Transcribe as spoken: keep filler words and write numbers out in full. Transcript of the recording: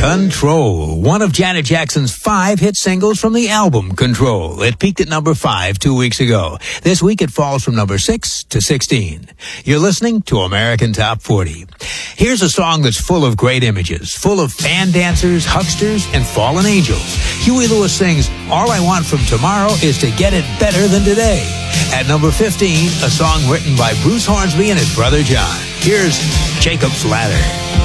Control, one of Janet Jackson's five hit singles from the album Control. It peaked at number five two weeks ago. This week it falls from number six to sixteen. You're listening to American Top forty. Here's a song that's full of great images, full of fan dancers, hucksters, and fallen angels. Huey Lewis sings, "All I Want from Tomorrow is to Get It Better Than Today." At number fifteen, a song written by Bruce Hornsby and his brother John. Here's Jacob's Ladder.